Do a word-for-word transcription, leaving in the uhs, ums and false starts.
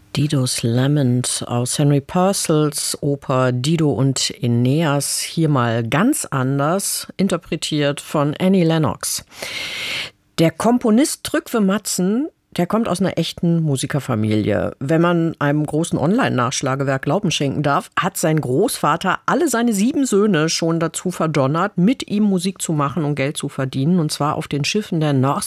Didos Lament aus Henry Purcells Oper Dido und Aeneas, hier mal ganz anders, interpretiert von Annie Lennox. Der Komponist Trygve Madsson, der kommt aus einer echten Musikerfamilie. Wenn man einem großen Online-Nachschlagewerk Glauben schenken darf, hat sein Großvater alle seine sieben Söhne schon dazu verdonnert, mit ihm Musik zu machen und Geld zu verdienen. Und zwar auf den Schiffen der North